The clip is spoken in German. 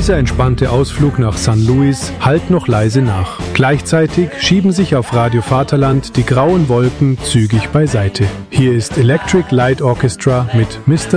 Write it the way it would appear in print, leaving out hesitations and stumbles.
Dieser entspannte Ausflug nach San Luis hallt noch leise nach. Gleichzeitig schieben sich auf Radio Vaterland die grauen Wolken zügig beiseite. Hier ist Electric Light Orchestra mit Mr.